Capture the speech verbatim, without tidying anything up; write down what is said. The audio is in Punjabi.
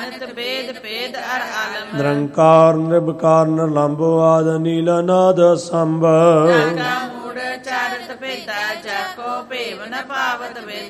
ਜਾਣਤ ਵੇਦ ਭੇਦ ਅਰ ਆਲਮ। ਨਿਰੰਕਾਰ ਨਿਰਵਿਕਾਰ ਨਿਰਲੰਭ ਆਦਿ ਨੀਲ ਅਨਾਦ ਸੰਭ। ਨਾਗਾ ਮੂੜ ਚਾਰਤ ਭੇਦਾ ਜਾਕੋ ਭੇਵ ਨ ਪਾਵਤ ਵੇਦ।